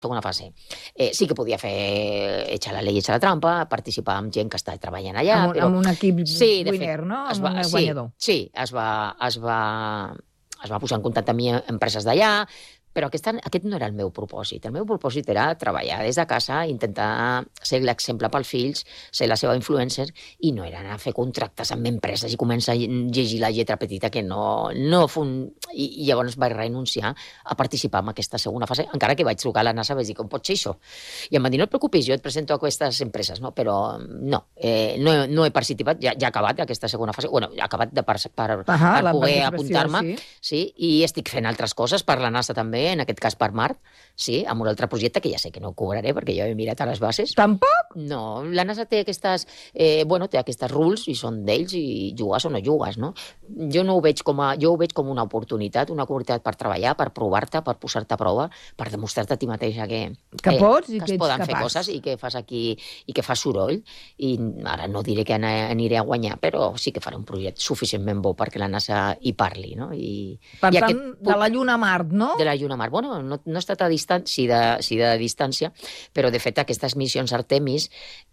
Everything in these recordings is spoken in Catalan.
segona fase. Sí que podia fer echar la llei, echar la trampa, participar amb gent que està treballant allà. Amb un equip de winner, fet, no? Amb un guanyador. Sí, es va posar en contacte amb mi empreses d'allà, però aquest no era el meu propòsit. El meu propòsit era treballar des de casa, intentar ser l'exemple pels fills, ser la seva influencer, i no era anar a fer contractes amb empreses i començar a llegir la lletra petita, que no I llavors vaig renunciar a participar en aquesta segona fase, encara que vaig trucar a la NASA i vaig dir, com pot ser això? I em van dir, no et preocupis, jo et presento a aquestes empreses, no? Però no he participat, ja he acabat aquesta segona fase, he acabat per poder apuntar-me, sí, i estic fent altres coses per la NASA també, en aquest cas per Mart, sí, amb un altre projecte que ja sé que no cobraré perquè jo he mirat a les bases. Tampoc? No, la NASA té aquestes rules i són d'ells i jugues o no jugues, no? Jo ho veig com una oportunitat per treballar, per provar-te, per posar-te a prova, per demostrar-te a ti mateixa que pots i que es poden fer coses i que fas aquí i que fas soroll. I ara no diré que aniré a guanyar, però sí que faré un projecte suficientment bo perquè la NASA hi parli, no? Per tant, de la Lluna a Mart, no? De la Lluna a Mart. Bueno, no he estat a distància, sí de distància, però de fet aquestes missions Artemis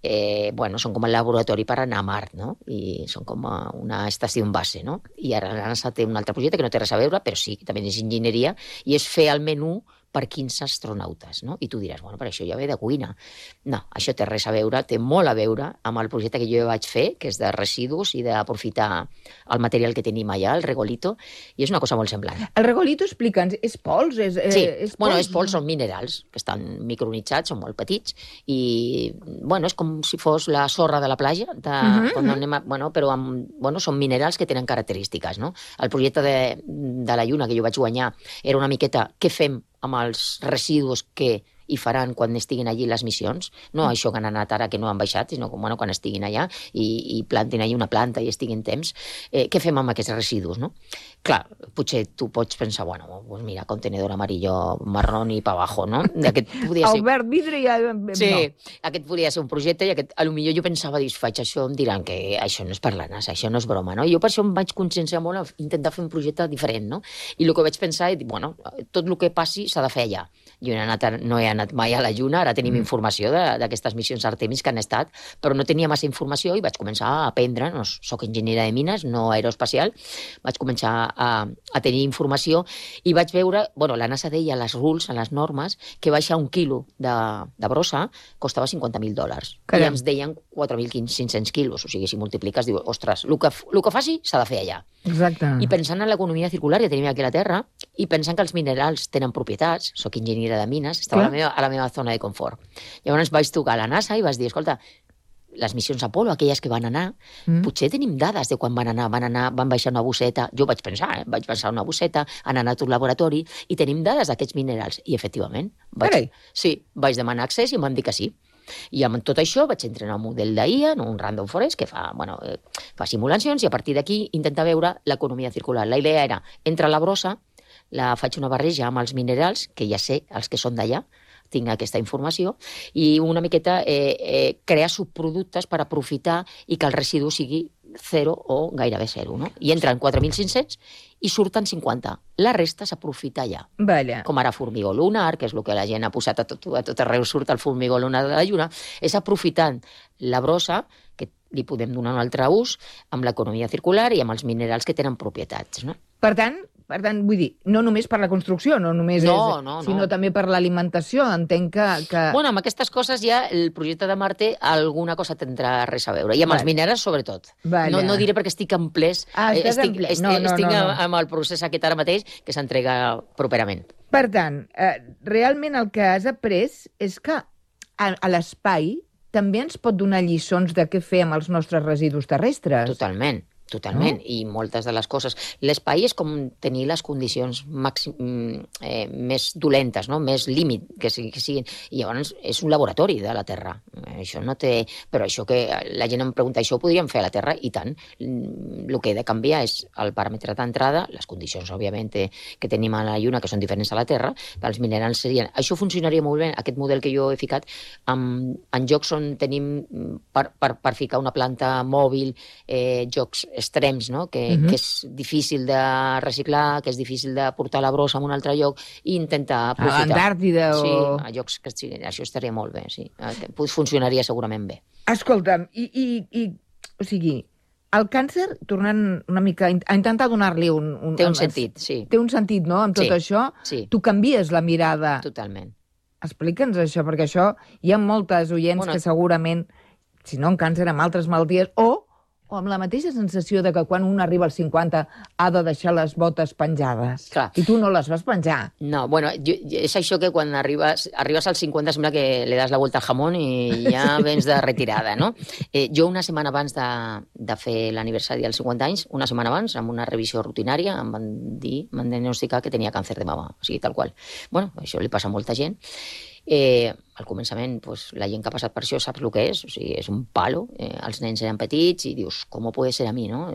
són com el laboratori per anar a Mart, no? I són com una estació base, no? I ara la NASA té un altre projecte que no té res a veure, però sí, també és enginyeria, i és fer el menú per 15 astronautes, no? I tu diràs, bueno, per això ja ve de cuina. No, això té res a veure, té molt a veure amb el projecte que jo vaig fer, que és de residus i d'aprofitar el material que tenim allà, el regolito, i és una cosa molt semblant. El regolito, explica'ns, és pols? Sí, és pols, són minerals, que estan micronitzats, són molt petits, i, és com si fos la sorra de la platja, però són minerals que tenen característiques, no? El projecte de la Lluna que jo vaig guanyar era una miqueta què fem amb els residus que hi faran quan estiguin allí les missions, no això que han anat ara que no han baixat, sinó quan estiguin allà i plantin allà una planta i estiguin temps, què fem amb aquests residus, no? Clar, potser tu pots pensar, pues mira, contenedor amarillo, marrón i pa abajo, no? El verd vidre ja... Sí, aquest podria ser un projecte i a lo millor jo pensava, faig això, em diran que això no és per la NASA, això no és broma, no? I jo per això em vaig conscienciar molt a intentar fer un projecte diferent, no? I el que vaig pensar és, tot el que passi s'ha de fer allà. Jo no he anat mai a la Lluna, ara tenim informació d'aquestes missions Artemis que han estat, però no tenia massa informació i vaig començar a aprendre, no soc enginyera de mines, no aeroespacial, vaig començar a tenir informació i vaig veure, la NASA deia a les rules, a les normes, que baixar 1 quilo de brossa costava $50.000. I ens deien 4.500 quilos, o sigui, si multipliques, dius, ostres, el que faci s'ha de fer allà. Exacte. I pensant en l'economia circular que tenim aquí a la Terra, i pensant que els minerals tenen propietats, soc enginyera de mines, estava a la meva zona de confort. Llavors vaig trucar a la NASA i vaig dir, escolta, les missions Apolo, aquelles que van anar, potser tenim dades de quan van baixar una bosseta, jo vaig pensar una bosseta, han anat a un laboratori i tenim dades d'aquests minerals. I efectivament, vaig demanar accés i em van dir que sí. I amb tot això vaig entrenar un model d'IA, un Random Forest, que fa simulacions, i a partir d'aquí intentar veure l'economia circular. La idea era, entre la brossa, la faig una barreja amb els minerals, que ja sé els que són d'allà, tinc aquesta informació, i una miqueta crear subproductes per aprofitar i que el residu sigui 0 o gairebé 0, no? I entren 4.500 i surten 50. La resta s'aprofita allà. Vale. Com ara formigó lunar, que és el que la gent ha posat a tot arreu, surt el formigó lunar de la Lluna, és aprofitant la brossa, que li podem donar un altre ús, amb l'economia circular i amb els minerals que tenen propietats, no? Per tant, vull dir, no només per la construcció, no només sinó també per l'alimentació. Entenc que... Amb aquestes coses ja el projecte de Marte alguna cosa tindrà res a veure. I amb els minerals, sobretot. No diré perquè estic en ples. Estic amb el procés aquest ara mateix, que s'entrega properament. Per tant, realment el que has après és que a l'espai també ens pot donar lliçons de què fer amb els nostres residus terrestres. Totalment. I moltes de les coses. L'espai és com tenir les condicions més dolentes, no? Més límit que siguin. I llavors és un laboratori de la Terra. Això no té... Però això que la gent em pregunta, això ho podríem fer a la Terra? I tant. El que he de canviar és el paràmetre d'entrada, les condicions, òbviament, que tenim a la Lluna, que són diferents a la Terra, els minerals serien... Això funcionaria molt bé, aquest model que jo he ficat, en jocs on tenim per ficar una planta mòbil, jocs extrems, no? Que és difícil de reciclar, que és difícil de portar la brossa a un altre lloc i intentar aprofitar. A l'Antàrtida o... Sí, a llocs que siguin. Això estaria molt bé, sí. Funcionaria segurament bé. Escolta'm, o sigui, el càncer, tornant una mica a intentar donar-li un... Té un sentit, sí. Té un sentit, no?, amb tot això. Sí. Tu canvies la mirada. Totalment. Explica'ns això, perquè això hi ha moltes oients que segurament, si no en càncer, amb altres malalties, o amb la mateixa sensació de que quan un arriba als 50 ha de deixar les botes penjades. Clar. I tu no les vas penjar. No, bueno, és això que quan arribes als 50 sembla que le das la vuelta al jamón i ja vens de retirada, no? Jo una setmana abans de fer l'aniversari dels 50 anys, una setmana abans, amb una revisió rutinària, em van diagnosticar que tenia càncer de mama, o sigui, tal qual. Bueno, això li passa a molta gent. Al començament, la gent que ha passat per això saps el que és, o sigui, és un palo. Els nens eren petits i dius, com pot ser a mi, no?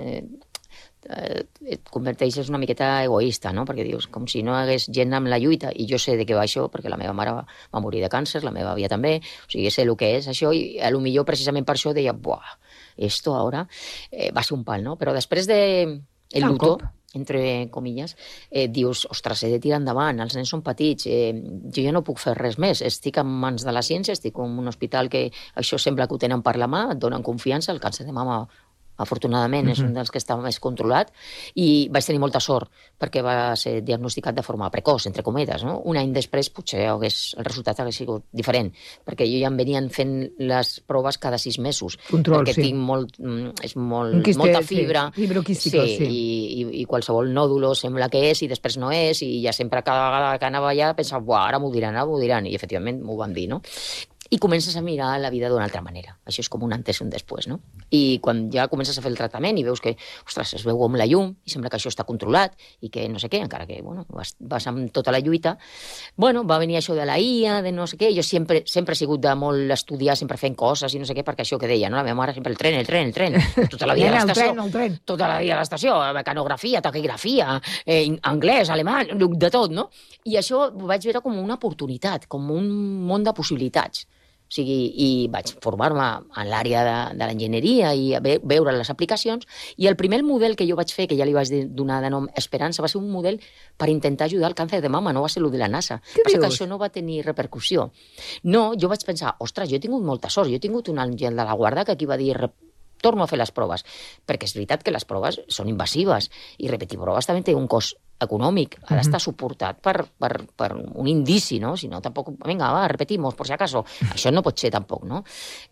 Et converteixes una miqueta egoista, no? Perquè dius, com si no hagués gent amb la lluita, i jo sé de què va això, perquè la meva mare va morir de càncer, la meva àvia també, o sigui, sé el que és això, i potser precisament per això deia, buah, esto ahora va ser un pal, no? Però després de el luto, entre comilles, dius, ostres, he de tirar endavant, els nens són petits, jo ja no puc fer res més, estic en mans de la ciència, estic en un hospital que això sembla que ho tenen per la mà, et donen confiança, el càncer de mama afortunadament és un dels que estava més controlat, i vaig tenir molta sort perquè va ser diagnosticat de forma precoç, entre cometes, no? Un any després potser el resultat hagués sigut diferent, perquè jo ja em venien fent les proves cada 6 mesos. Control, perquè tinc molta fibra. Sí, fibroquística, sí. I qualsevol nòdulo sembla que és i després no és, i ja sempre cada vegada que anava allà pensava, buah, ara m'ho diran, i efectivament m'ho van dir, no? I comences a mirar la vida d'una altra manera. Això és com un antes i un després, no? I quan ja comences a fer el tractament i veus que, ostres, es veu amb la llum i sembla que això està controlat i que no sé què, encara que, bueno, vas amb tota la lluita, bueno, va venir això de la IA, de no sé què, jo sempre he sigut de molt estudiar, sempre fent coses i no sé què, perquè això que deia, no? La meva mare sempre el tren, tota la vida a l'estació. El tren. Tota la vida a l'estació, mecanografia, taquigrafia, anglès, alemany, de tot, no? I això ho vaig veure com una oportunitat, com un món de possibilitats. O sigui, i vaig formar-me en l'àrea de l'enginyeria i veure les aplicacions, i el primer model que jo vaig fer, que ja li vaig donar de nom Esperança, va ser un model per intentar ajudar al càncer de mama, no va ser el de la NASA. Passa que això no va tenir repercussió. No, jo vaig pensar, ostres, jo he tingut molta sort, jo he tingut un àngel de la guarda que aquí va dir, torno a fer les proves, perquè és veritat que les proves són invasives, i repetir proves també té un cost econòmic, ha d'estar suportat per un indici, no? Si no, tampoc, vinga, va, repetimos, por si acaso. Això no pot ser, tampoc, no?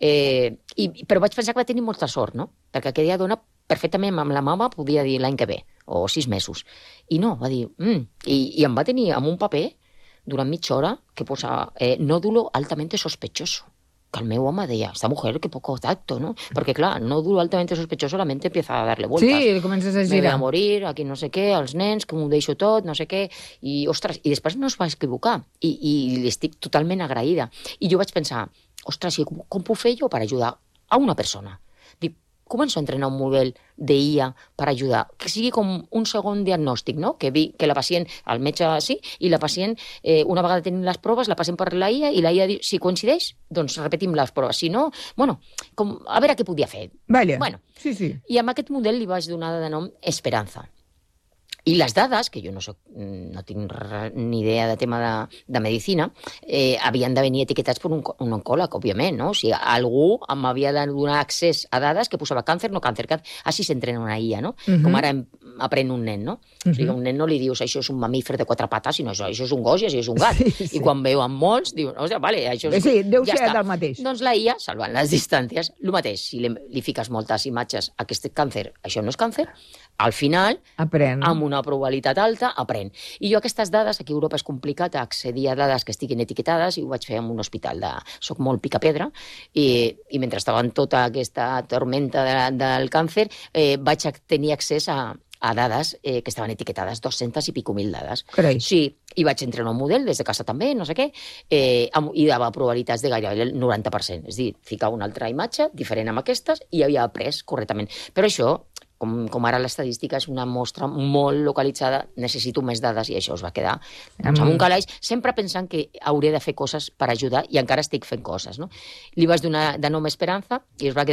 Però vaig pensar que va tenir molta sort, no? Perquè aquella dona perfectament amb la mama podia dir l'any que ve, o 6 mesos. I no, va dir... I em va tenir amb un paper, durant mitja hora, que posa nódulo altamente sospechoso. Que el meu home deia, esta mujer, que poco tacto, ¿no? Porque, claro, nódulo altamente sospechoso, la mente empieza a darle vueltas. Sí, comences a girar. Me voy a morir, aquí no sé què, els nens, que m'ho deixo tot, no sé què, i, ostres, i després no es va equivocar, i li estic totalment agraïda. I jo vaig pensar, ostres, com puc fer jo per ajudar a una persona? Dic, començo a entrenar un model d'IA per ajudar, que sigui com un segon diagnòstic, no? Que la pacient, el metge sí, i la pacient, una vegada tenim les proves, la passem per la IA, i la IA diu, si coincideix, doncs repetim les proves. Si no, bueno, a veure què podia fer. Vale. Bueno, sí. I amb aquest model li vaig donar de nom Esperança. I les dades, que jo no tinc ni idea de tema de medicina, havien de venir etiquetats per un oncòleg, òbviament, no? O sigui, algú m'havia de donar accés a dades que posava càncer, no càncer. Així s'entrena una IA, no? Com ara aprèn un nen, no? O sigui, a un nen no li dius això és un mamífer de 4 pates, sinó això és un gos i això és un gat. Sí. I quan veu amb molts, diu, ostres, vale, això és... Sí, deu ser del mateix. Doncs la IA, salvant les distàncies, el mateix. Si li fiques moltes imatges a aquest càncer, això no és càncer, al final, amb una probabilitat alta, aprèn. I jo aquestes dades, aquí a Europa és complicat accedir a dades que estiguin etiquetades, i ho vaig fer en un hospital soc molt picapedra, i mentre estava en tota aquesta tormenta del càncer, vaig tenir accés a dades que estaven etiquetades, 200 i pico mil dades. Carai. Sí, i vaig entrenar un model des de casa també, no sé què, i dava probabilitats de gairebé el 90%. És a dir, ficava una altra imatge diferent amb aquestes i havia après correctament. Però això, com ara l'estadística és una mostra molt localitzada, necessito més dades, i això es va quedar amb un calaix, sempre pensant que hauré de fer coses per ajudar, i encara estic fent coses, no? Li vaig donar de nom Esperança i es va quedar aquí,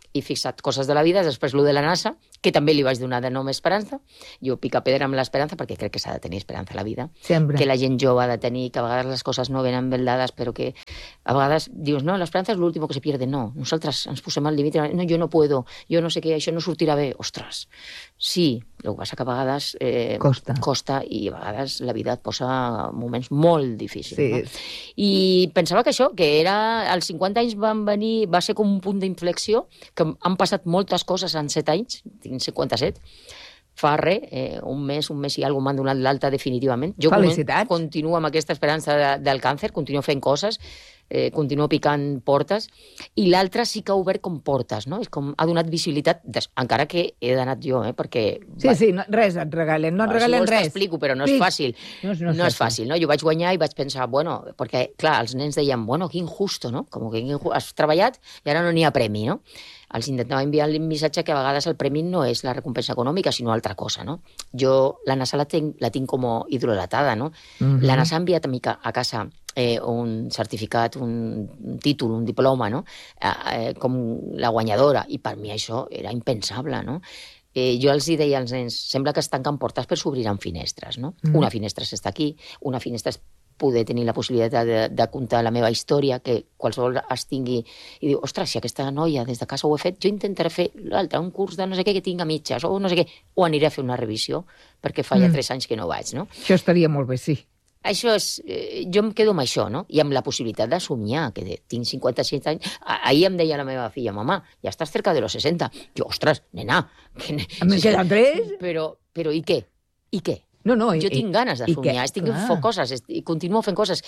i fixa't, coses de la vida, després lo de la NASA, que també li vaig donar de nom esperança. Jo pica pedra amb l'esperança, perquè crec que s'ha de tenir esperança a la vida. Sempre. Que la gent jove ha de tenir, que a vegades les coses no venen ben dades, però que a vegades dius, no, l'esperança és l'últim que se pierde. No, nosaltres ens posem al límit, no, jo no puedo, jo no sé què, això no sortirà bé. Ostres, sí, el que passa que a vegades costa i a vegades la vida et posa moments molt difícils. Sí. No? I pensava que això, que era, als 50 anys van venir, va ser com un punt d'inflexió, que han passat moltes coses en 7 anys, tinc 57, fa res, un mes i alguna m'han donat l'alta definitivament. Jo continuo amb aquesta esperança del càncer, continuo fent coses, continuo picant portes, i l'altre sí que ha obert com portes, no? És com ha donat visibilitat, encara que he d'anar jo, perquè... Sí, no, res et regalen, no et regalen res. T'explico, però no és fàcil. No és fàcil, no? Jo vaig guanyar i vaig pensar, bueno, perquè, clar, els nens deien, bueno, que injusto, no? Com que has treballat i ara no n'hi ha premi, no? Els intentava enviar el missatge que a vegades el premi no és la recompensa econòmica, sinó altra cosa, no? Jo la NASA la tinc com hidrolatada, no? La NASA ha enviat a mi a casa un certificat, un títol, un diploma, no? Com la guanyadora, i per mi això era impensable, no? Jo els deia als nens, sembla que es tanquen portes per s'obriran finestres, no? Una finestra s'està aquí, una finestra és poder tenir la possibilitat de contar la meva història, que qualsevol es tingui i diu, ostres, si aquesta noia des de casa ho he fet, jo intentaré fer l'altre, un curs de no sé què que tinc a mitges, o no sé què, o aniré a fer una revisió, perquè fa ja 3 anys que no vaig, no? Això estaria molt bé, sí. Això és... jo em quedo amb això, no? I amb la possibilitat de somiar, que tinc 56 anys. Ahir em deia la meva filla, mamà, ja estàs cerca de los 60. Jo, ostres, nena... Me queden 3? Però i què? I què? No, jo tinc ganes de somiar, estic fent coses, i continuo fent coses.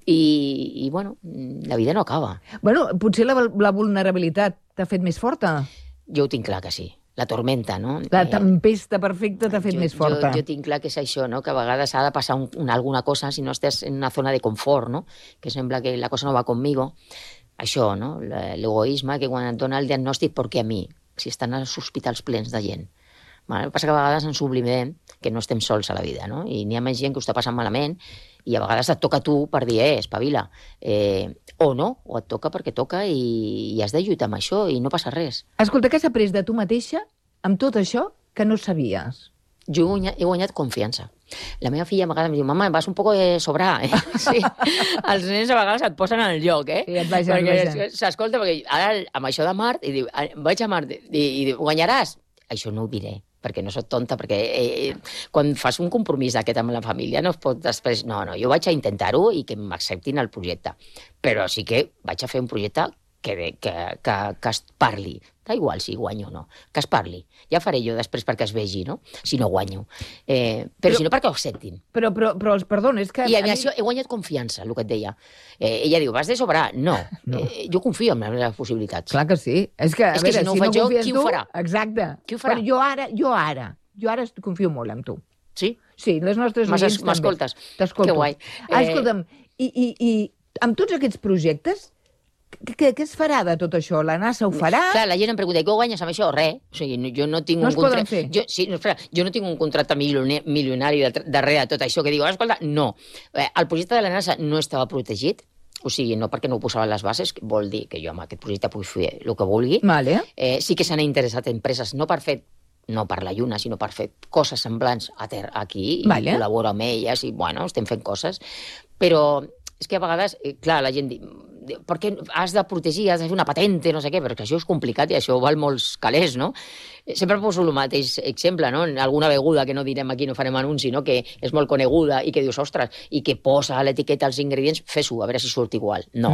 I, bueno, la vida no acaba. Bueno, potser la vulnerabilitat t'ha fet més forta? Jo ho tinc clar que sí. La tormenta, no? La tempesta perfecta t'ha fet més forta. Jo tinc clar que és això, no? Que a vegades ha de passar alguna cosa si no estàs en una zona de confort, no? Que sembla que la cosa no va conmigo. Això, no? L'egoisme, que quan et dona el diagnòstic, per què a mi? Si estan als hospitals plens de gent. El que passa que a vegades ens oblidem que no estem sols a la vida, no? I n'hi ha més gent que ho està passant malament i a vegades et toca a tu per dir, espavila. O no, o et toca perquè toca i has de lluitar amb això i no passa res. Escolta, què has après de tu mateixa amb tot això que no sabies? Jo he guanyat confiança. La meva filla a vegades em diu, mama, vas un poco sobrar, eh? Sí, els nens a vegades et posen en el lloc, eh? Sí, et vagin. Perquè s'escolta, perquè ara amb això de Mart, i diu, vaig a Mart, i diu, guanyaràs? Això no ho diré, perquè no soc tonta, perquè quan fas un compromís d'aquest amb la família no es pot després... No, jo vaig a intentar-ho i que m'acceptin el projecte. Però sí que vaig a fer un projecte que es parli. Da igual si guanyo o no, que es parli. Ja faré jo després perquè es vegi, no? Si no guanyo. Però si no, perquè ho acceptin. Però perdona, és que... I a mi això he guanyat confiança, el que et deia. Ella diu, vas de sobrar? No. Jo confio en les meves possibilitats. Clar que sí. És que si no ho faig jo, qui ho farà? Exacte. Qui ho farà? Però jo ara confio molt en tu. Sí? Sí, les nostres oients també. M'escoltes? T'escolto. Que guai. Escolta'm, i amb tots aquests projectes, què es farà de tot això? La NASA ho farà? Clar, la gent em pregunta, què guanyes amb això? Res. O sigui, jo no tinc un contracte... Jo no tinc un contracte milionari darrere de tot això, que diu, escolta, no. El projecte de la NASA no estava protegit, o sigui, no perquè no ho posaven les bases, vol dir que jo amb aquest projecte puc fer el que vulgui. Vale. Sí que s'han interessat empreses, no per la Lluna, sinó per fer coses semblants aquí, i col·laboro amb elles, i bueno, estem fent coses. Però és que a vegades, clar, la gent diu, per què has de protegir, has de fer una patente, no sé què, perquè això és complicat i això val molts calés, no? Sempre poso el mateix exemple, no? Alguna beguda que no direm aquí, no farem anunci, no? Que és molt coneguda i que dius, ostres, i que posa a l'etiqueta els ingredients, fes-ho, a veure si surt igual. No.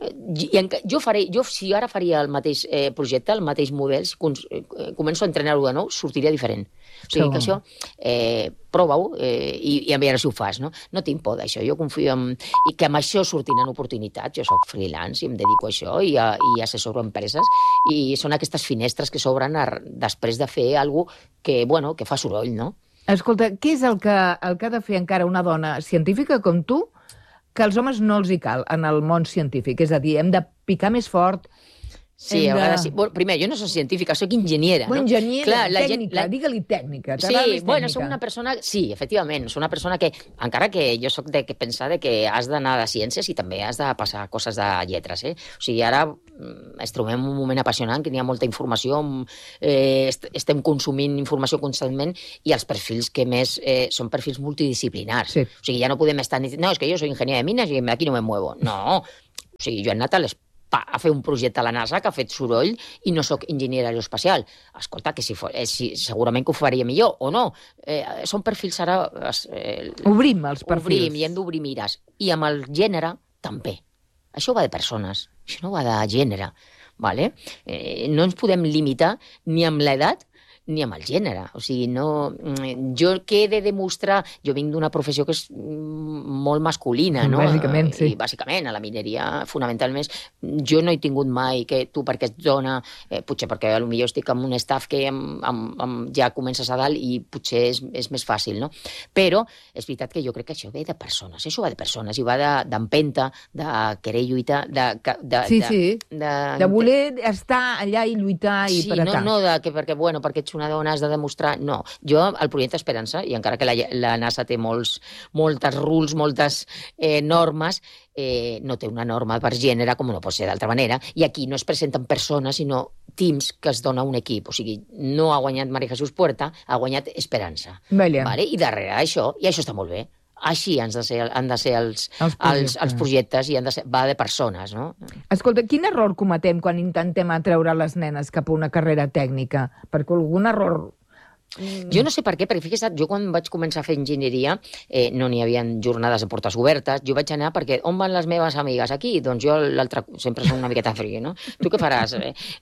Jo si ara faria el mateix projecte, el mateix model, si començo a entrenar-ho de nou, sortiria diferent. O sigui que això, prova-ho i a veure si ho fas, no? No tinc por d'això, jo confio i que amb això sortiran oportunitats. Jo soc freelance i em dedico a això i assessoro empreses i són aquestes finestres que s'obren després de fer alguna cosa que fa soroll, no? Escolta, què és el que ha de fer encara una dona científica com tu que als homes no els hi cal en el món científic? És a dir, hem de picar més fort, Sí, a vegades sí. Bueno, primer, jo no soc científica, soc enginyera. Bueno, enginyera, Clar, tècnica, digue-li tècnica. Sí, bueno, soc una persona... Sí, efectivament, soc una persona que, encara que jo soc de pensar que has d'anar de ciències i també has de passar coses de lletres, O sigui, ara ens trobem en un moment apassionant, que n'hi ha molta informació, estem consumint informació constantment i els perfils que més són perfils multidisciplinars. Sí. O sigui, ja no podem estar dient, no, és que jo soy ingeniero de minas i aquí no me muevo. No, o sigui, jo he anat a fer un projecte a la NASA que ha fet soroll i no sóc enginyer aeroespacial. Escolta, que segurament que ho faria millor, o no. Són perfils ara... Obrim els perfils. Obrim, i hem d'obrir mires. I amb el gènere, també. Això va de persones, això no va de gènere. Vale? No ens podem limitar ni amb l'edat ni amb el gènere. O sigui, no... Jo què he de demostrar? Jo vinc d'una professió que és molt masculina, no? Bàsicament, sí. I bàsicament, a la mineria, fonamentalment, jo no he tingut mai que tu perquè ets dona, potser perquè potser estic amb un staff que ja comences a dalt i potser és més fàcil, no? Però és veritat que jo crec que això ve de persones, això va de persones, i va d'empenta, de querer lluitar, de voler estar allà i lluitar i sí, no perquè ets una dona has de demostrar... No, jo, el projecte Esperança, i encara que la NASA té moltes rules, moltes normes, no té una norma per gènere, com no pot ser d'altra manera, i aquí no es presenten persones, sinó teams que es dona un equip. O sigui, no ha guanyat María Jesús Puerta, ha guanyat Esperança. Vale. I darrere això, i això està molt bé, així han de ser els projectes i va de persones, no? Escolta, quin error cometem quan intentem atreure les nenes cap a una carrera tècnica? Perquè algun error... Jo no sé per què, perquè fixa't, jo quan vaig començar a fer enginyeria no n'hi havia jornades de portes obertes, jo vaig anar perquè on van les meves amigues? Aquí? Doncs jo l'altre, sempre soc una miqueta friki, no? Tu què faràs?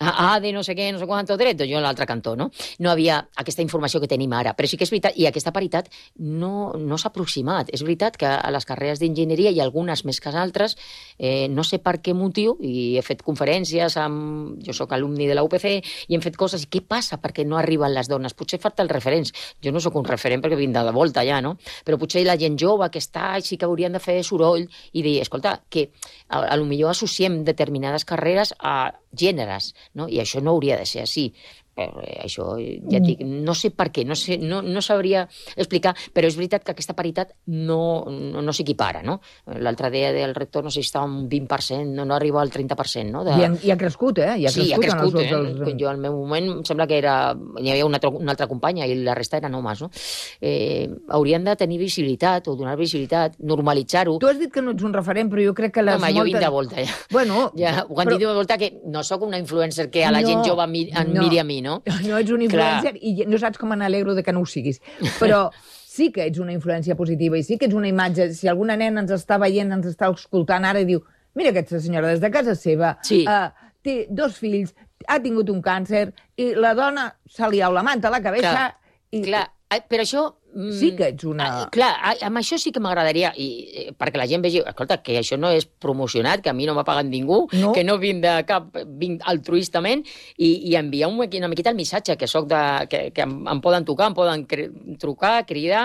De no sé què, no sé quant dret, doncs jo a l'altre cantó, no? No havia aquesta informació que tenim ara, però sí que és veritat, i aquesta paritat no s'ha aproximat. És veritat que a les carreres d'enginyeria hi ha algunes més que altres, no sé per què motiu, i he fet conferències, jo sóc alumni de la UPC, i hem fet coses, i què passa perquè no arriben les dones? Potser falta els referents. Jo no sóc un referent perquè vinc de volta ja, no? Però potser la gent jove que està sí que haurien de fer soroll i dir, escolta, que a lo millor associem determinades carreres a gèneres, no? I això no hauria de ser així. Això, ja et dic, no sé per què, no sabria explicar, però és veritat que aquesta paritat no s'equipara, no? L'altre dia del rector, no sé si estava un 20%, no arriba al 30%, no? I ha crescut, Sí, ha crescut, Jo al meu moment em sembla que n'hi havia una altra companya i la resta eren homes, no? Haurien de tenir visibilitat o donar visibilitat, normalitzar-ho. Tu has dit que no ets un referent, però jo crec que Home, jo vinc de volta, ja. Bueno... Ho han dit de volta que no sóc una influencer que a la gent jove em miri a mi, no? No ets un influencer i no saps com n'alegro de que no ho siguis. Però sí que ets una influència positiva i sí que ets una imatge. Si alguna nena ens està veient, ens està escoltant ara i diu, mira aquesta senyora des de casa seva, té 2 fills, ha tingut un càncer i la dona se li ha la manta a la cabeza... Clar, però això... Sí que ets una... Clar, amb això sí que m'agradaria, perquè la gent vegi, escolta, que això no és promocionat, que a mi no m'ha pagat ningú, que no vinc de cap, vinc altruistament, i enviar una miqueta el missatge, que soc que em poden tocar, em poden trucar, cridar,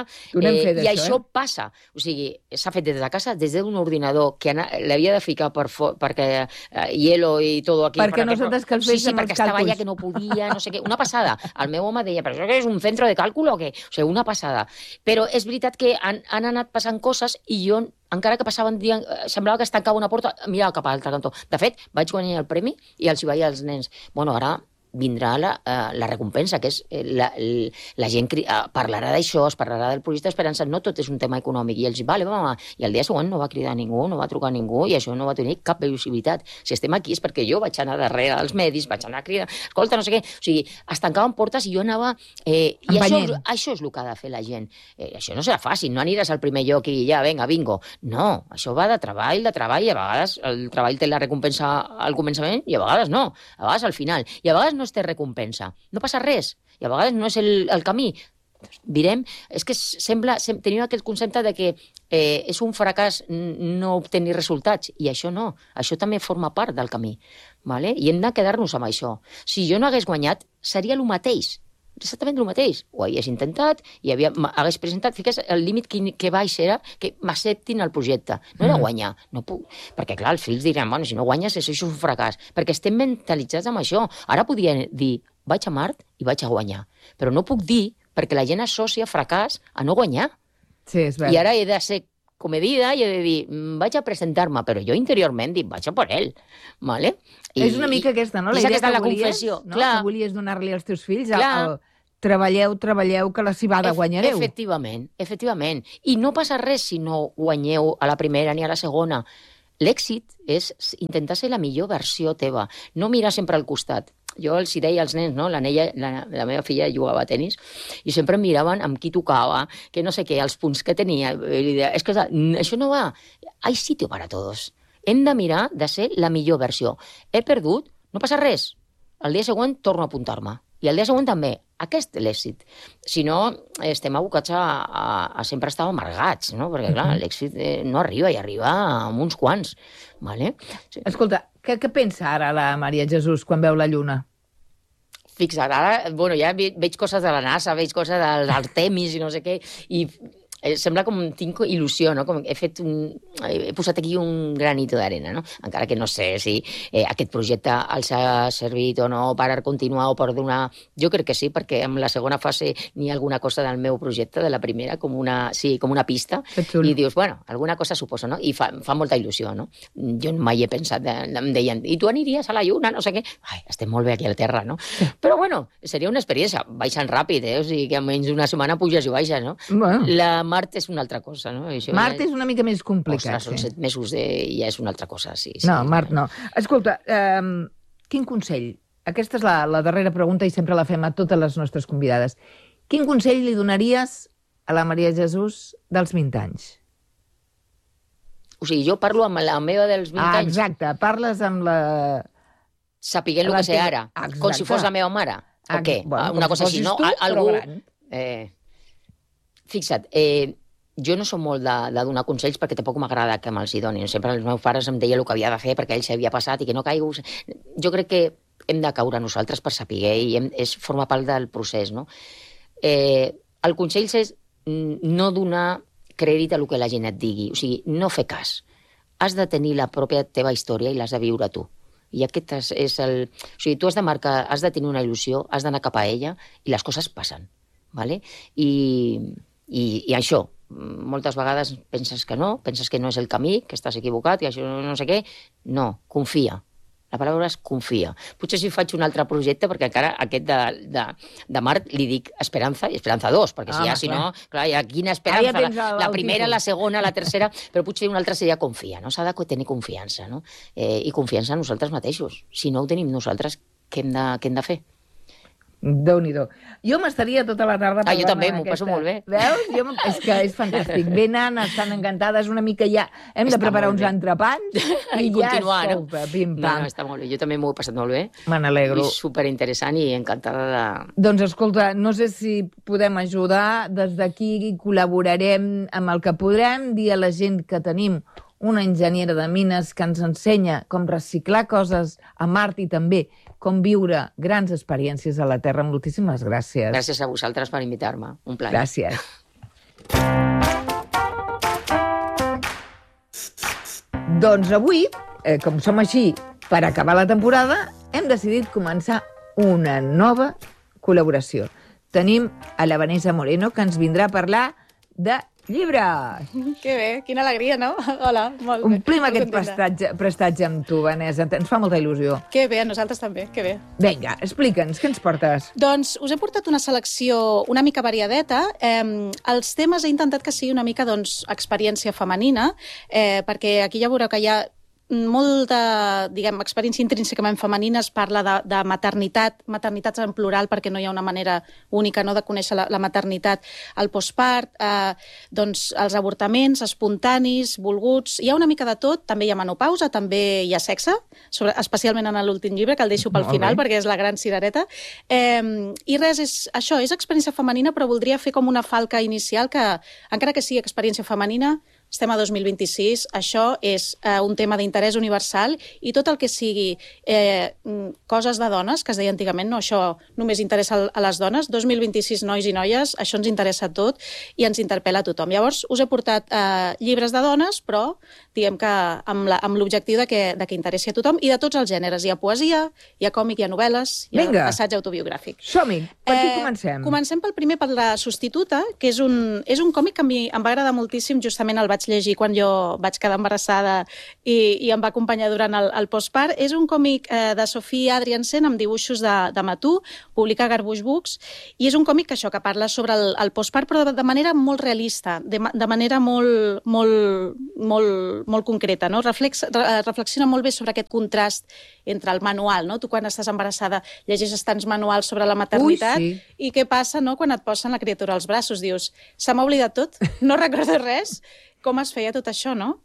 i això passa. O sigui, s'ha fet des de casa, des d'un ordinador, que l'havia de ficar perquè hielo i tot aquí... Perquè no se t'escalfés amb els càlculs. Sí, perquè estava allà que no podia, no sé què. Una passada. El meu home deia, però això què és un centre de càlcul o què? O sigui, una passada. Però és veritat que han anat passant coses i jo, encara que passaven dient, semblava que es tancava una porta, mirava cap a l'altre cantó. De fet, vaig guanyar el premi i els hi vaig als nens, bueno, ara vindrà la recompensa, que és la gent parlarà d'això, es parlarà del projecte Esperança, no tot és un tema econòmic, i ells, vale, mama, i el dia següent no va cridar ningú, no va trucar ningú, i això no va tenir cap visibilitat. Si estem aquí és perquè jo vaig anar darrere dels medis, vaig anar a cridar, escolta, no sé què, o sigui, es tancaven portes i jo anava... I això és el que ha de fer la gent. Això no serà fàcil, no aniràs al primer lloc i ja, vinga, bingo. No, això va de treball, i a vegades el treball té la recompensa al començament i a vegades no, a vegades al final, i a vegades no es té recompensa. No passa res. I a vegades no és el camí. Direm, és que tenim aquest concepte de que és un fracàs no obtenir resultats, i això no. Això també forma part del camí. Vale? I hem de quedar-nos amb això. Si jo no hagués guanyat, seria el mateix. exactament el mateix. Ho hagués intentat i hagués presentat, fiques, el límit que baix era que m'acceptin el projecte. No era guanyar. No puc, perquè, clar, els fills diran, bueno, si no guanyes, això és un fracàs. Perquè estem mentalitzats amb això. Ara podria dir, vaig a Mart i vaig a guanyar. Però no puc dir, perquè la gent associa fracàs a no guanyar. Sí, és veritat. I ara he de ser comedida i he de dir, vaig a presentar-me, però jo interiorment dic, vaig a per ell. Vale? És una mica aquesta, no? La idea aquesta que la confessió. No? Que volies donar-li als teus fills, treballeu, que la cibada guanyareu. Efectivament. I no passa res si no guanyeu a la primera ni a la segona. L'èxit és intentar ser la millor versió teva, no mirar sempre al costat. Jo els deia als nens, no? La meva filla jugava a tenis i sempre miraven amb qui tocava, que no sé què, els punts que tenia. És que això no va. Hay sitio para todos. Hem de mirar de ser la millor versió. He perdut, no passa res. El dia següent torno a apuntar-me. I el dia següent també. Aquest és l'èxit. Si no, estem abocats a sempre estar amargats, no? Perquè, clar, l'èxit no arriba, i arriba amb uns quants. Vale? Sí. Escolta, què pensa ara la Maria Jesús quan veu la lluna? Fixa't, ara, bueno, ja veig coses de la NASA, veig coses dels Artemis i no sé què, i sembla com tinc il·lusió, no? Com he posat aquí un granito d'arena, no? Encara que no sé si aquest projecte els ha servit o no per continuar o per donar... Jo crec que sí, perquè en la segona fase n'hi ha alguna cosa del meu projecte, de la primera, com una pista, i dius, bueno, alguna cosa suposo, no? I fa molta il·lusió, no? Jo mai he pensat, em deien, i tu aniries a la lluna, no sé què? Ai, estem molt bé aquí a la Terra, no? Però bueno, seria una experiència, baixant ràpid, o sigui que almenys una setmana puges i baixes, no? Bueno. La Mart és una altra cosa, no? Mart és una mica més complicat. Ostres, són 7 mesos i ja és una altra cosa, sí. No, Mart no. Escolta, quin consell? Aquesta és la darrera pregunta i sempre la fem a totes les nostres convidades. Quin consell li donaries a la Maria Jesús dels 20 anys? O sigui, jo parlo amb la meva dels 20 anys. Exacte, parles amb la... Sapiguent el que sé ara, com si fos la meva mare. O què? Bueno, una cosa així, no? Algú... Fixa't, jo no soc molt de donar consells perquè tampoc m'agrada que me'ls hi donin. Sempre els meus pares em deien el que havia de fer perquè ell s'havia passat i que no caigus. Jo crec que hem de caure nosaltres per saber i forma part del procés, no? El consell és no donar crèdit a el que la gent et digui. O sigui, no fer cas. Has de tenir la pròpia teva història i l'has de viure tu. I aquest és el... O sigui, tu has de marcar, has de tenir una il·lusió, has d'anar cap a ella i les coses passen, ¿vale? I això, moltes vegades penses que no és el camí, que estàs equivocat, que això no sé què. No, confia. La paraula és confia. Potser si faig un altre projecte, perquè encara aquest de Mart li dic Esperanza i Esperanza 2, perquè si no, clar, hi ha quina esperança, la primera, la segona, la tercera, però potser un altre seria confia, no? S'ha de tenir confiança, no? I confiança en nosaltres mateixos. Si no ho tenim nosaltres, què hem de fer? Déu-n'hi-do. Jo m'estaria tota la tarda parlant... Jo també, m'ho passo molt bé. Veus? És que és fantàstic. Venen, estan encantades, una mica ja... Hem de preparar uns entrepans i continuar, ja escolta, pim-pam. No, està molt bé. Jo també m'ho he passat molt bé. Me n'alegro. I superinteressant i encantada de... Doncs escolta, no sé si podem ajudar. Des d'aquí col·laborarem amb el que podrem, dir a la gent que tenim una enginyera de mines que ens ensenya com reciclar coses a Mart i també com viure grans experiències a la Terra. Moltíssimes gràcies. Gràcies a vosaltres per invitar-me. Un plaer. Gràcies. Doncs avui, com som així, per acabar la temporada, hem decidit començar una nova col·laboració. Tenim a la Vanessa Moreno, que ens vindrà a parlar de llibres. Que bé, quina alegria, no? Hola, molt bé. Omplim aquest prestatge amb tu, Vanessa. Ens fa molta il·lusió. Que bé, a nosaltres també, que bé. Vinga, explica'ns, què ens portes? Doncs us he portat una selecció una mica variadeta. Els temes he intentat que sigui una mica experiència femenina, perquè aquí ja veureu que hi ha molta, diguem, experiència intrínsecament femenina. Es parla de maternitat, maternitats en plural, perquè no hi ha una manera única, no, de conèixer la maternitat, el postpart, doncs els avortaments espontanis, volguts, hi ha una mica de tot, també hi ha menopausa, també hi ha sexe, especialment en l'últim llibre, que el deixo pel final, perquè és la gran cirereta. I res, això és experiència femenina, però voldria fer com una falca inicial que, encara que sigui experiència femenina, estem a 2026, això és un tema d'interès universal i tot el que sigui coses de dones, que es deia antigament, no, això només interessa a les dones, 2026 nois i noies, això ens interessa a tot i ens interpel·la a tothom. Llavors, us he portat llibres de dones, però diguem que amb l'objectiu de que interessi a tothom i de tots els gèneres. Hi ha poesia, hi ha còmic, hi ha novel·les, hi ha assaig autobiogràfic. Som-hi, per qui comencem? Comencem pel primer, per La substituta, que és un còmic que a mi em va agradar moltíssim, justament el vaig llegir quan jo vaig quedar embarassada i em va acompanyar durant el postpart. És un còmic de Sofia Adriansen amb dibuixos de Matú, publica Garbuix Books, i és un còmic que parla sobre el postpart, però de manera molt realista, de manera molt concreta, no? Reflexiona molt bé sobre aquest contrast entre el manual, no? Tu quan estàs embarassada llegeixes tants manuals sobre la maternitat. Ui, sí. I què passa, no?, quan et posen la criatura als braços? Dius, se m'ha oblidat tot, no recordo res. Com es feia tot això, no?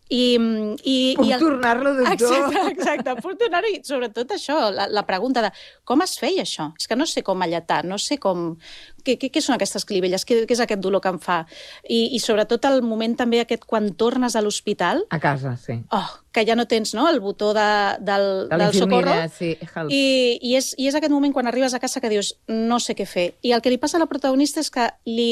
Puc tornar-lo, doctor? Exacte, puc tornar-ho. I sobretot això, la pregunta de com es feia això? És que no sé com alletar, no sé com... Què són aquestes clivelles? Què és aquest dolor que em fa? I sobretot el moment també aquest quan tornes a l'hospital... A casa, sí. Que ja no tens, no?, el botó del socorro. Sí, I és aquest moment quan arribes a casa que dius no sé què fer. I el que li passa a la protagonista és que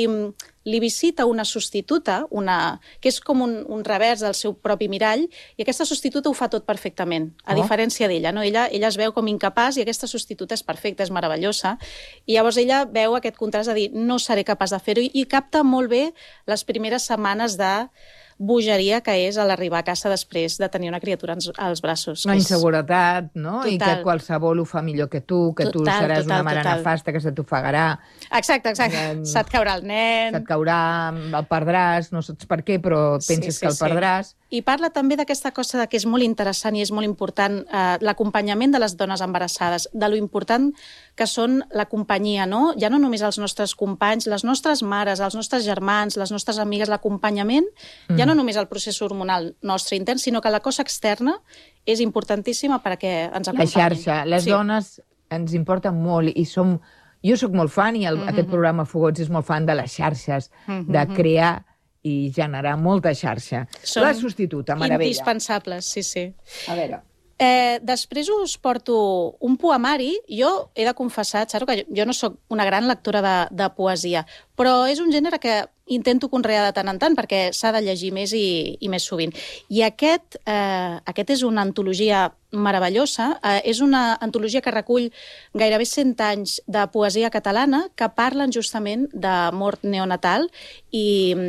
li visita una substituta, que és com un revers del seu propi mirall, i aquesta substituta ho fa tot perfectament, a diferència d'ella, no? Ella es veu com incapaç i aquesta substituta és perfecta, és meravellosa, i llavors ella veu aquest contrast de dir no seré capaç de fer-ho, i capta molt bé les primeres setmanes de bogeria que és a l'arribar a casa després de tenir una criatura als braços. Una inseguretat, no? Total. I que qualsevol ho fa millor que tu seràs una mare nefasta que se t'ofegarà. Exacte. Se't caurà el nen. Se't caurà, el perdràs, no saps per què, però penses que el perdràs. I parla també d'aquesta cosa que és molt interessant i és molt important, l'acompanyament de les dones embarassades, de lo important que són la companyia, no? Ja no només els nostres companys, les nostres mares, els nostres germans, les nostres amigues, l'acompanyament, ja no només el procés hormonal nostre intern, sinó que la cosa externa és importantíssima perquè ens acompanyin. La xarxa. Les dones ens importa molt i som... Jo sóc molt fan i aquest programa Fogots és molt fan de les xarxes, de crear i generar molta xarxa. La substituta, meravella. Indispensables, sí. A veure... Després us porto un poemari. Jo he de confessar, Xaro, que jo no sóc una gran lectora de poesia, però és un gènere que intento conrear de tant en tant perquè s'ha de llegir més i més sovint. I aquest és una antologia meravellosa, és una antologia que recull gairebé 100 anys de poesia catalana que parlen justament de mort neonatal i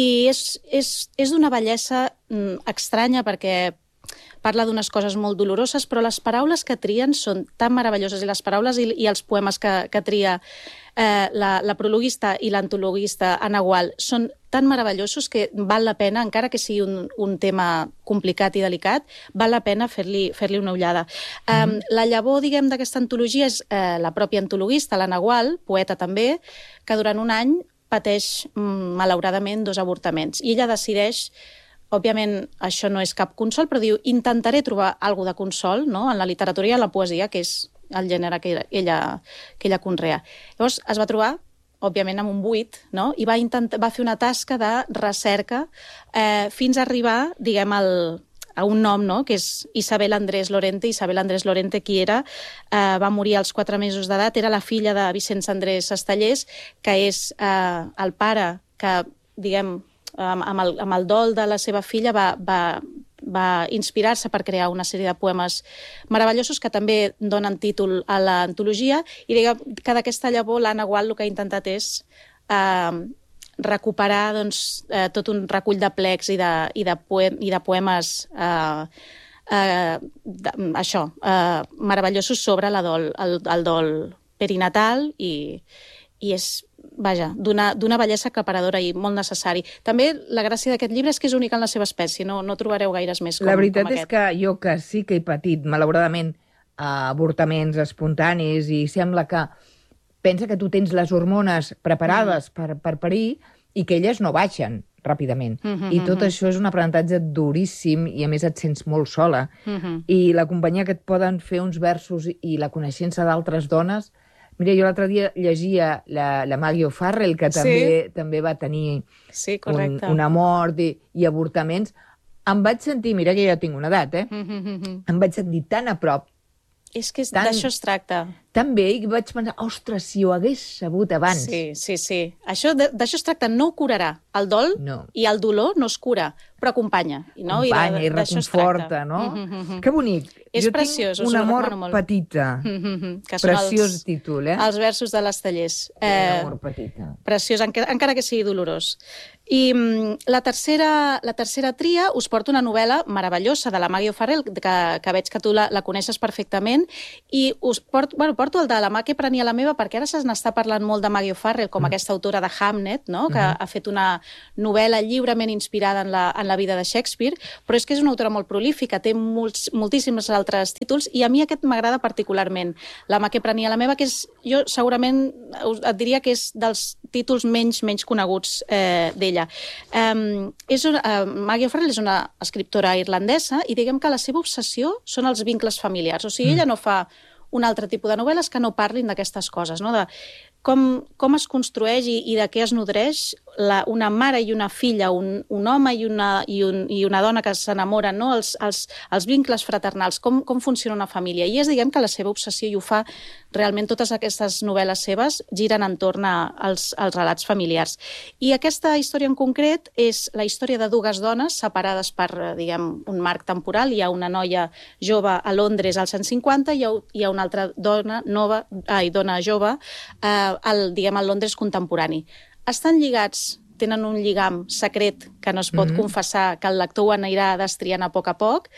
és d'una bellesa estranya perquè parla d'unes coses molt doloroses, però les paraules que trien són tan meravelloses, i les paraules i els poemes que tria la prologuista i l'antologuista Anna Gual són tan meravellosos que val la pena, encara que sigui un tema complicat i delicat, val la pena fer-li una ullada. La llavor, diguem, d'aquesta antologia és la pròpia antologuista, l'Anna Gual, poeta també, que durant un any pateix, malauradament, 2 avortaments. I ella decideix... Òbviament, això no és cap consol, però diu, intentaré trobar alguna de consol, no?, en la literatura i en la poesia, que és el gènere que ella conrea. Llavors, es va trobar, òbviament, amb un buit, no?, i va fer una tasca de recerca fins a arribar, diguem, a un nom, no?, que és Isabel Andrés Lorente. Isabel Andrés Lorente, qui era? Va morir als 4 mesos d'edat, era la filla de Vicenç Andrés Estellers, que és el pare que, diguem, amb el dol de la seva filla va inspirar-se per crear una sèrie de poemes meravellosos que també donen títol a l'antologia, i diguem que d'aquesta llavor l'Anna Gual el que ha intentat és recuperar tot un recull de plecs i de poemes meravellosos sobre el dol perinatal, i és, vaja, d'una bellesa aclaparadora i molt necessari. També la gràcia d'aquest llibre és que és únic en la seva espècie, no trobareu gaires més com aquest. La veritat és que jo, que sí que he patit, malauradament, avortaments espontanis, i sembla que pensa que tu tens les hormones preparades per parir i que elles no baixen ràpidament. I tot això és un aprenentatge duríssim i, a més, et sents molt sola. I la companyia que et poden fer uns versos i la coneixença d'altres dones Mira, jo l'altre dia llegia la Maggie O'Farrell, que també va tenir una mort i avortaments. Em vaig sentir, mira que ja tinc una edat, em vaig sentir tan a prop. És que d'això es tracta. Tan bé, i vaig pensar, ostres, si ho hagués sabut abans. Sí. D'això es tracta, no ho curarà. El dol i el dolor no es cura, però acompanya. Acompanya i reconforta, no? Que bonic. És preciós, us ho recomano molt. Un amor petita. Preciós títol, Els versos de les Tallers. Un amor petita. Preciós, encara que sigui dolorós. I la tercera tria us porto una novel·la meravellosa de la Maggie O'Farrell, que veig que tu la coneixes perfectament, i us porto el de La mà que prenia la meva, perquè ara se n'està parlant molt de Maggie O'Farrell com aquesta autora de Hamnet, no? Que ha fet una novel·la lliurement inspirada en la vida de Shakespeare, però és que és una autora molt prolífica, té moltíssims altres títols, i a mi aquest m'agrada particularment. La mà que prenia la meva, que és, jo segurament et diria que és dels títols menys coneguts d'ella. Maggie O'Farrell és una escriptora irlandesa i diguem que la seva obsessió són els vincles familiars. O sigui, ella no fa un altre tipus de novel·les que no parlin d'aquestes coses, no? De com es construeix i de què es nodreix una mare i una filla, un home i una dona que s'enamoren, no? Els vincles fraternals, com funciona una família. I és, diguem, que la seva obsessió, i ho fa realment totes aquestes novel·les seves, giren entorn als relats familiars. I aquesta història en concret és la història de dues dones separades per, diguem, un marc temporal. Hi ha una noia jove a Londres als anys 50 i hi ha una altra dona jove al Londres contemporani. Estan lligats, tenen un lligam secret que no es pot confessar, que el lector ho anirà destriant a poc,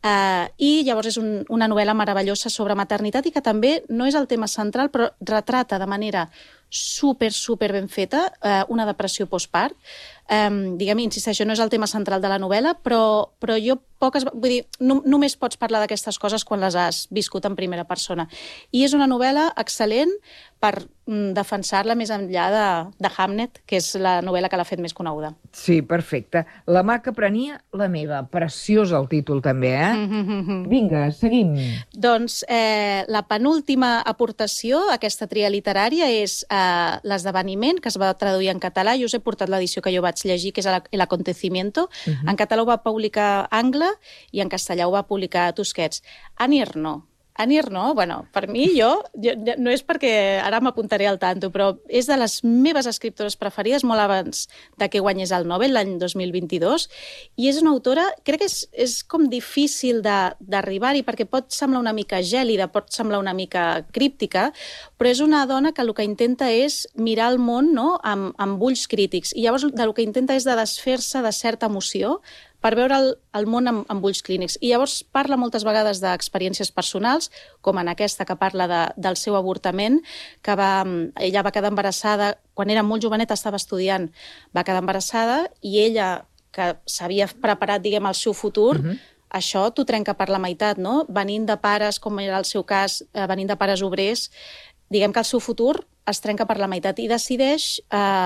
i llavors és una novel·la meravellosa sobre maternitat i que també no és el tema central, però retrata de manera super ben feta una depressió postpart. Diguem, insisteixo, no és el tema central de la novel·la, però jo vull dir, només pots parlar d'aquestes coses quan les has viscut en primera persona. I és una novel·la excel·lent per defensar-la més enllà de Hamnet, que és la novel·la que l'ha fet més coneguda. Sí, perfecte. La mà que prenia la meva. Preciós el títol, també, Vinga, seguim. Doncs la penúltima aportació a aquesta tria literària és l'esdeveniment, que es va traduir en català. Jo us he portat l'edició que jo vaig llegir, que és El Acontecimiento. En català ho va publicar Angle i en castellà ho va publicar Tusquets. Annie Ernaux, bueno, per mi, no és perquè ara m'apuntaré al tanto, però és de les meves escriptores preferides, molt abans de que guanyés el Nobel, l'any 2022, i és una autora, crec que és com difícil d'arribar-hi, perquè pot semblar una mica gèlida, pot semblar una mica críptica, però és una dona que el que intenta és mirar el món, no?, amb ulls crítics, i llavors el que intenta és de desfer-se de certa emoció, per veure el món amb ulls clínics. I llavors parla moltes vegades d'experiències personals, com en aquesta que parla del seu avortament, que ella va quedar embarassada, quan era molt joveneta, estava estudiant, va quedar embarassada, i ella, que s'havia preparat, diguem, el seu futur, això t'ho trenca per la meitat, no? Venint de pares, com era el seu cas, venint de pares obrers, diguem que el seu futur es trenca per la meitat i decideix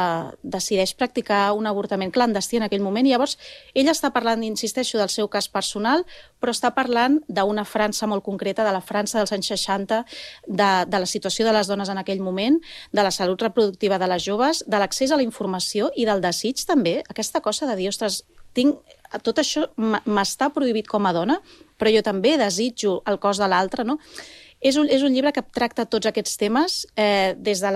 practicar un avortament clandestí en aquell moment. I llavors, ella està parlant, insisteixo, del seu cas personal, però està parlant d'una França molt concreta, de la França dels anys 60, de la situació de les dones en aquell moment, de la salut reproductiva de les joves, de l'accés a la informació i del desig també. Aquesta cosa de dir, ostres, tot això m'està prohibit com a dona, però jo també desitjo el cos de l'altre, no? És un llibre que tracta tots aquests temes des de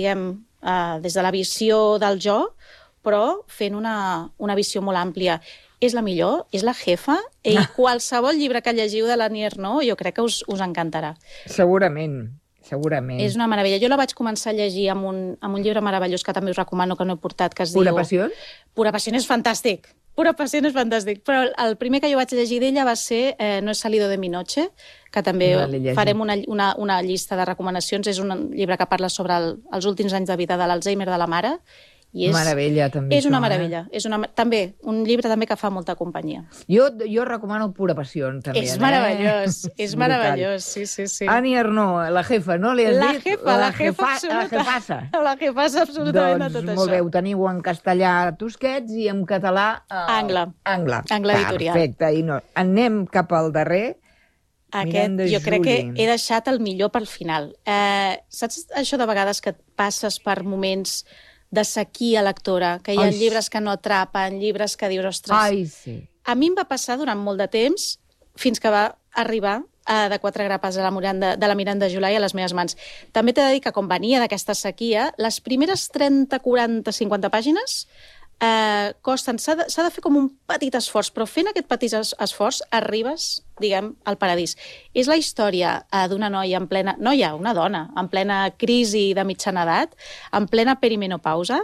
la visió del jo, però fent una visió molt àmplia. És la millor, és la jefa, i qualsevol llibre que llegiu de l'Annie Ernaux jo crec que us encantarà. Segurament. És una meravella. Jo la vaig començar a llegir amb un llibre meravellós que també us recomano, que no he portat, que es diu... Pura Passió? Pura Passió és fantàstic. Pura Passió és fantàstic, però el primer que jo vaig llegir d'ella va ser No he salido de mi noche, que també farem una llista de recomanacions. És un llibre que parla sobre els últims anys de vida de l'Alzheimer de la mare. Meravella, també. És una meravella. També, un llibre també que fa molta companyia. Jo recomano Pura Passió, també. És meravellós, és meravellós, sí. Annie Ernaux, la jefa, no li has dit? La jefassa. La jefassa absolutament de tot això. Doncs molt bé, ho teniu en castellà Tusquets i en català... Angle. Angle Editorial. Perfecte, i anem cap al darrer. Miranda jo crec que Julie. he deixat el millor pel final. Saps això de vegades que passes per moments de sequia lectora, que hi ha llibres que no atrapen, llibres que dius, ostres... Ai, sí. A mi em va passar durant molt de temps, fins que va arribar de 4 grapes de la Miranda July a les meves mans. També t'he de dir que, com venia d'aquesta sequia, les primeres 30, 40, 50 pàgines costen, s'ha de fer com un petit esforç, però fent aquest petit esforç arribes, diguem, al paradís. És la història d'una noia en plena... Noia, una dona, en plena crisi de mitjana edat, en plena perimenopausa,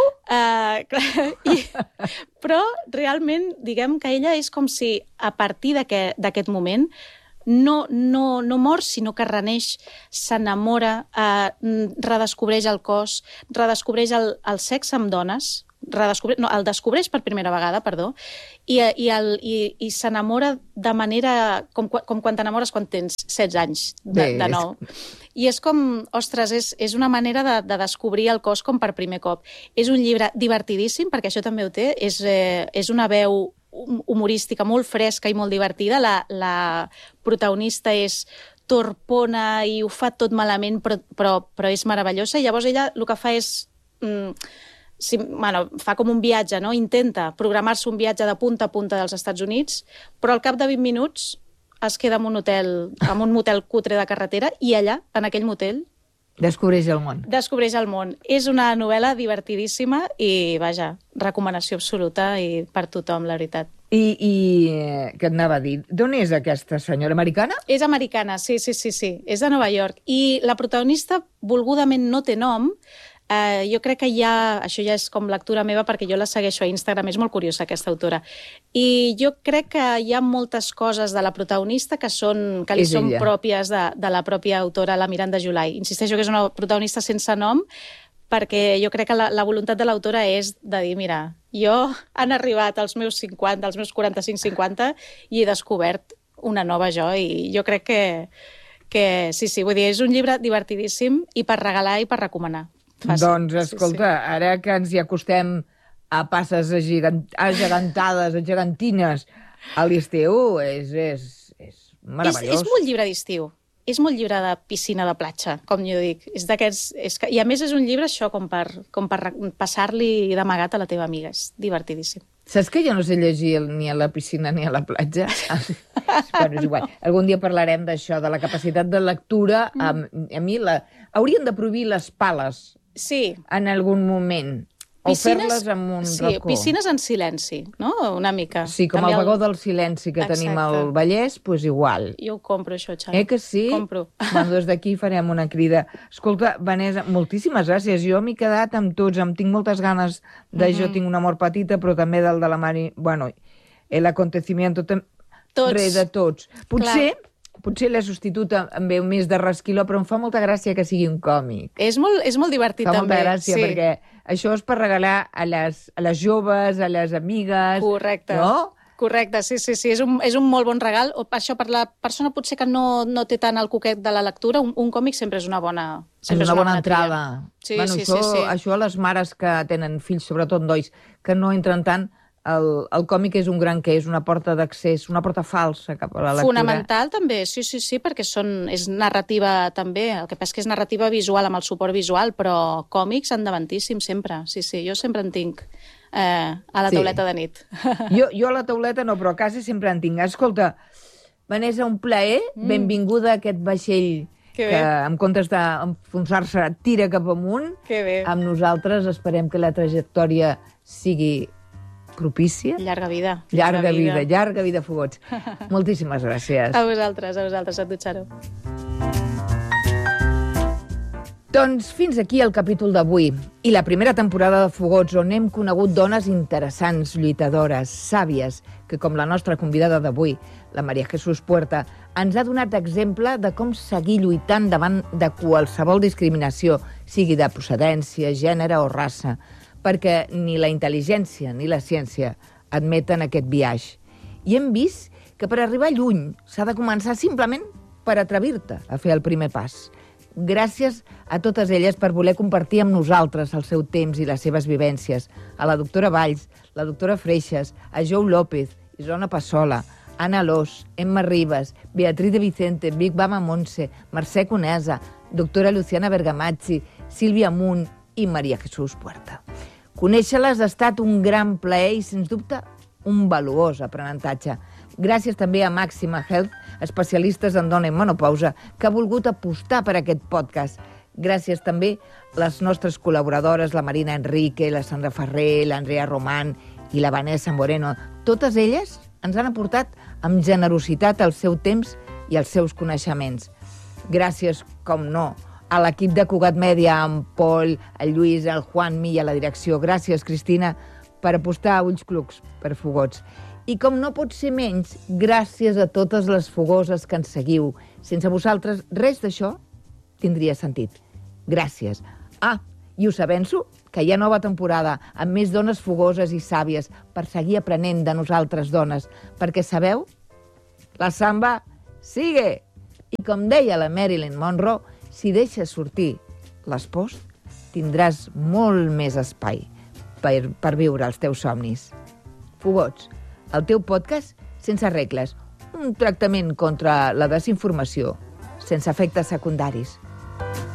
però realment, diguem que ella és com si a partir d'aquest moment no mor, sinó que reneix, s'enamora, redescobreix el cos, redescobreix el sexe amb dones, el descobreix per primera vegada, perdó, i s'enamora de manera... com quan t'enamores quan tens 16 anys de nou. I és com, ostres, és una manera de descobrir el cos com per primer cop. És un llibre divertidíssim, perquè això també ho té, és una veu humorística molt fresca i molt divertida. La protagonista és torpona i ho fa tot malament, però és meravellosa. I llavors ella el que fa és... fa com un viatge, no? Intenta programar-se un viatge de punta a punta dels Estats Units, però al cap de 20 minuts es queda en un motel cutre de carretera, i allà, en aquell motel... Descobreix el món. Descobreix el món. És una novel·la divertidíssima i, vaja, recomanació absoluta i per tothom, la veritat. I què et anava a dir? D'on és aquesta senyora? Americana? És americana, sí. És de Nova York. I la protagonista, volgudament, no té nom. Jo crec que això ja és com lectura meva, perquè jo la segueixo a Instagram, és molt curiosa aquesta autora, i jo crec que hi ha moltes coses de la protagonista que li són pròpies de la pròpia autora, la Miranda July. Insisteixo que és una protagonista sense nom, perquè jo crec que la voluntat de l'autora és de dir, mira, jo han arribat als meus 50, als meus 45-50, i he descobert una nova jo, i jo crec que sí, vull dir, és un llibre divertidíssim i per regalar i per recomanar. Fàcil. Doncs, escolta, ara que ens hi acostem a passes agigantades, gegantines, a l'estiu és meravellós. És molt llibre d'estiu. És molt llibre de piscina de platja, com jo dic. És d'aquests... I a més és un llibre això com per passar-li d'amagat a la teva amiga. És divertidíssim. Saps que jo no sé llegir ni a la piscina ni a la platja? Bueno, és igual. Algun dia parlarem d'això, de la capacitat de lectura. A mi haurien de prohibir les pales. Sí. En algun moment. O fer-les amb un racó. Sí, piscines en silenci, no? Una mica. Sí, com el vagó del silenci que tenim al Vallès, doncs igual. Jo ho compro, això, Xavi. Que sí? Compro. Bueno, des d'aquí farem una crida. Escolta, Vanessa, moltíssimes gràcies. Jo m'he quedat amb tots, em tinc moltes ganes de Jo tinc un amor petita, però també del de la Mari... Bueno, el acontecimiento... Res de tots. Potser la substituta em veu més de resquiló, però em fa molta gràcia que sigui un còmic. És molt divertit, també. Fa molta gràcia, perquè això és per regalar a les joves, a les amigues... Correcte. No? Correcte, sí. És un molt bon regal. Això, per la persona potser que no té tant el coquet de la lectura, un còmic sempre és una bona... És una bona entrada. Sí. Això a les mares que tenen fills, sobretot nois, que no entren tant... El còmic és un gran que és una porta d'accés, una porta falsa cap a la lectura. Fonamental, també, sí, perquè és narrativa, també. El que passa és que és narrativa visual, amb el suport visual, però còmics endavantíssim, sempre. Sí, jo sempre en tinc a la tauleta de nit. Jo a la tauleta no, però a casa sempre en tinc. Escolta, Vanessa, un plaer. Benvinguda a aquest vaixell que, en comptes d'enfonsar-se, tira cap amunt. Que bé. Amb nosaltres esperem que la trajectòria sigui propícia. Llarga vida. Llarga vida, Fogots. Moltíssimes gràcies. A vosaltres, a tu, Xaro. Doncs fins aquí el capítol d'avui i la primera temporada de Fogots, on hem conegut dones interessants, lluitadores, sàvies, que com la nostra convidada d'avui, la María Jesús Puerta, ens ha donat exemple de com seguir lluitant davant de qualsevol discriminació, sigui de procedència, gènere o raça, perquè ni la intel·ligència ni la ciència admeten aquest viatge. I hem vist que per arribar lluny s'ha de començar simplement per atrevir-te a fer el primer pas. Gràcies a totes elles per voler compartir amb nosaltres el seu temps i les seves vivències. A la doctora Valls, la doctora Freixas, a Jou López, Isona Passola, Anna Alós, Emma Ribas, Beatriz de Vicente, Vic Bama Montse, Mercè Conesa, doctora Luciana Bergamazzi, Sílvia Munt i Maria Jesús Puerta. Conèixer-les ha estat un gran plaer i, sens dubte, un valuós aprenentatge. Gràcies també a Màxima Health, especialistes en dona i menopausa, que ha volgut apostar per aquest podcast. Gràcies també a les nostres col·laboradores, la Marina Enrique, la Sandra Ferrer, l'Andrea Román i la Vanessa Moreno. Totes elles ens han aportat amb generositat el seu temps i els seus coneixements. Gràcies, com no, a l'equip de Cugat Mèdia, en Pol, el Lluís, el Juanmi i a la direcció. Gràcies, Cristina, per apostar a ulls clucs per Fogots. I com no pot ser menys, gràcies a totes les fogoses que ens seguiu. Sense vosaltres, res d'això tindria sentit. Gràcies. I us avanço que hi ha nova temporada amb més dones fogoses i sàvies per seguir aprenent de nosaltres dones, perquè sabeu? La samba sigue! I com deia la Marilyn Monroe, si deixes sortir les pors, tindràs molt més espai per viure els teus somnis. Fogots, el teu podcast sense regles, un tractament contra la desinformació, sense efectes secundaris.